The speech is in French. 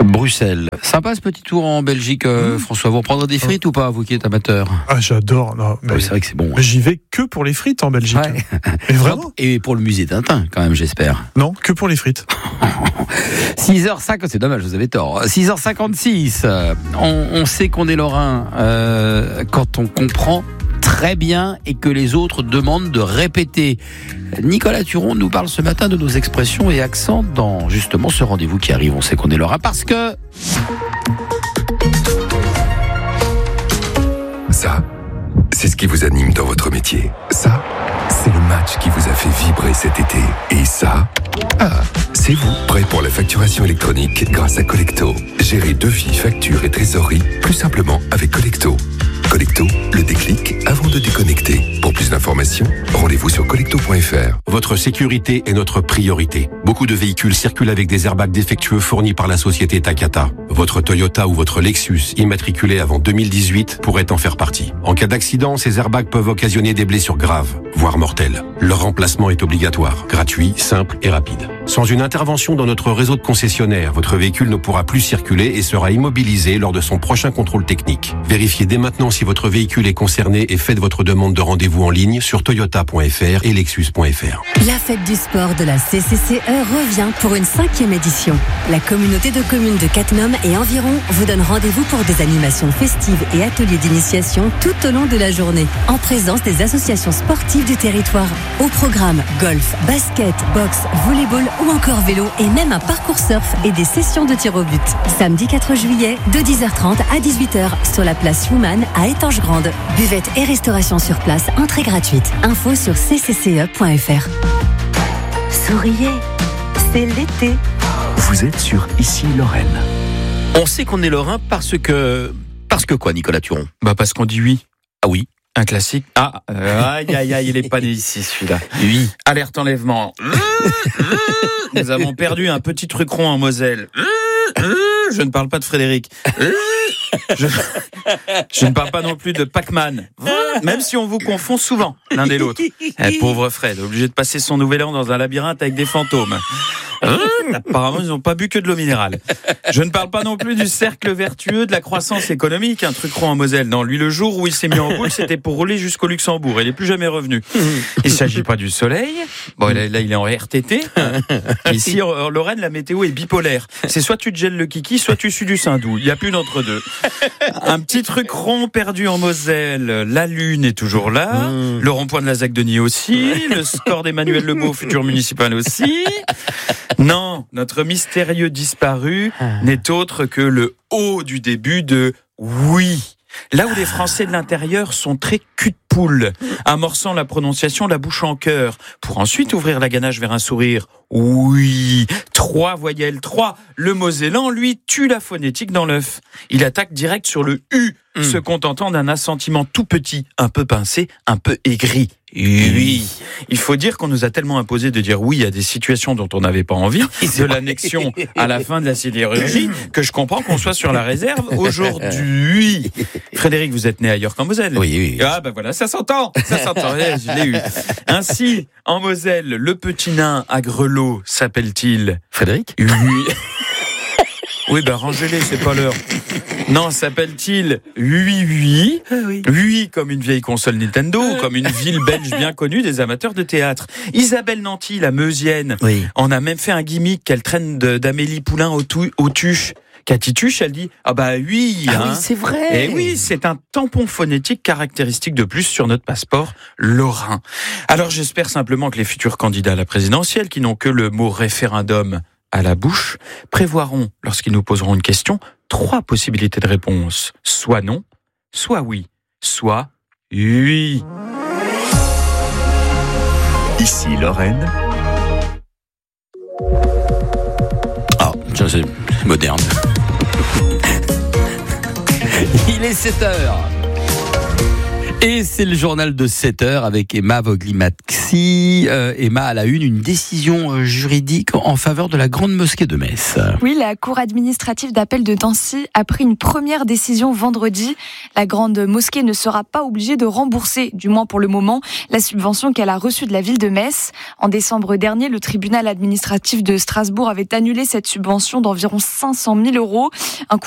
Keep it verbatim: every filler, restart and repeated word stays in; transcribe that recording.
Bruxelles. Sympa ce petit tour en Belgique, euh, mmh. François. Vous reprendrez des frites oh. ou pas, vous qui êtes amateur? Ah, j'adore. Non, mais oui, c'est vrai que c'est bon. Mais j'y vais que pour les frites en Belgique. Ouais. Et vraiment. Et pour le musée Tintin, quand même, j'espère. Non, que pour les frites. six heures cinquante, c'est dommage, vous avez tort. six heures cinquante-six, on, on sait qu'on est lorrain euh, quand on comprend très bien et que les autres demandent de répéter. Nicolas Turon nous parle ce matin de nos expressions et accents dans justement ce rendez-vous qui arrive. On sait qu'on est lorrain parce que... Ça, c'est ce qui vous anime dans votre métier. Ça, c'est le match qui vous a fait vibrer cet été. Et ça, ah, c'est vous, prêt pour la facturation électronique grâce à Collecto. Gérez devis, factures et trésorerie plus simplement avec Collecto. Collecto, le déclic avant de déconnecter. Pour plus d'informations, rendez-vous sur collecto point f r. Votre sécurité est notre priorité. Beaucoup de véhicules circulent avec des airbags défectueux fournis par la société Takata. Votre Toyota ou votre Lexus, immatriculé avant deux mille dix-huit, pourrait en faire partie. En cas d'accident, ces airbags peuvent occasionner des blessures graves, voire mortelles. Leur remplacement est obligatoire, gratuit, simple et rapide. Sans une intervention dans notre réseau de concessionnaires, votre véhicule ne pourra plus circuler et sera immobilisé lors de son prochain contrôle technique. Vérifiez dès maintenant si votre véhicule est concerné et faites votre demande de rendez-vous en ligne sur toyota point f r et lexus point f r. La fête du sport de la C C C E revient pour une cinquième édition. La communauté de communes de Cattenom et environ vous donne rendez-vous pour des animations festives et ateliers d'initiation tout au long de la journée, en présence des associations sportives du territoire. Au programme golf, basket, boxe, volleyball ou encore vélo et même un parcours surf et des sessions de tir au but. Samedi quatre juillet, de dix heures trente à dix-huit heures sur la place Schumann à Étanges-Grande. Buvette et restauration sur place, entrée gratuite. Info sur c c c e point f r. Souriez, c'est l'été. Vous êtes sur Ici Lorraine. On sait qu'on est lorrain parce que... Parce que quoi, Nicolas Turon? Bah parce qu'on dit oui. Ah oui. Un classique. Ah, euh, aïe, aïe, aïe, il est pas né ici, celui-là. Oui. Alerte enlèvement. Nous avons perdu un petit truc-rond en Moselle. Je ne parle pas de Frédéric. Je, je ne parle pas non plus de Pac-Man. Même si on vous confond souvent l'un et l'autre. Eh, pauvre Fred, obligé de passer son nouvel an dans un labyrinthe avec des fantômes. Apparemment, ils n'ont pas bu que de l'eau minérale. Je ne parle pas non plus du cercle vertueux de la croissance économique, un truc rond en Moselle. Non, lui, le jour où il s'est mis en boule, c'était pour rouler jusqu'au Luxembourg. Il n'est plus jamais revenu. Il ne s'agit pas du soleil. Bon, là, là, il est en R T T. Ici, en Lorraine, la météo est bipolaire. C'est soit tu te gèles le kiki, soit tu sues du Saint-Doux. Il n'y a plus d'entre deux. Un petit truc rond perdu en Moselle. La Lune est toujours là. Le rond-point de la Zac-Denis aussi. Le score d'Emmanuel Lebeau, futur municipal aussi. Non, notre mystérieux disparu n'est autre que le O du début de oui. Là où les Français de l'intérieur sont très cul de poule, amorçant la prononciation la bouche en cœur, pour ensuite ouvrir la ganache vers un sourire. Oui, trois voyelles, trois. Le Mosellan, lui, tue la phonétique dans l'œuf. Il attaque direct sur le U, mmh. se contentant d'un assentiment tout petit, un peu pincé, un peu aigri. Oui. Il faut dire qu'on nous a tellement imposé de dire oui à des situations dont on n'avait pas envie, de l'annexion à la fin de la sidérurgie, que je comprends qu'on soit sur la réserve aujourd'hui. Frédéric, vous êtes né ailleurs qu'en Moselle. Oui, oui. Ah ben voilà, ça s'entend, ça s'entend. Je l'ai eu. Ainsi, en Moselle, le petit nain à grelot s'appelle-t-il Frédéric? Oui. Oui, ben rangez-les, c'est pas l'heure. Non, s'appelle-t-il Oui Oui Oui, oui comme une vieille console Nintendo, comme une ville belge bien connue des amateurs de théâtre. Isabelle Nanty, la Meusienne, oui. En a même fait un gimmick qu'elle traîne de, d'Amélie Poulain au, tou, au tuche. Cathy Tuche, elle dit « Ah bah oui, ah hein. oui, c'est vrai. Et oui, c'est un tampon phonétique caractéristique de plus sur notre passeport lorrain. Alors j'espère simplement que les futurs candidats à la présidentielle, qui n'ont que le mot référendum à la bouche, prévoiront, lorsqu'ils nous poseront une question, trois possibilités de réponse. Soit non, soit oui, soit oui. Ici Lorraine. Ah, ça c'est moderne. Il est sept heures. Et c'est le journal de sept heures avec Emma Vogli-Maxi. Euh, Emma, à la une, une décision juridique en faveur de la Grande Mosquée de Metz. Oui, la Cour administrative d'appel de Nancy a pris une première décision vendredi. La Grande Mosquée ne sera pas obligée de rembourser, du moins pour le moment, la subvention qu'elle a reçue de la ville de Metz. En décembre dernier, le tribunal administratif de Strasbourg avait annulé cette subvention d'environ cinq cent mille euros. Un coup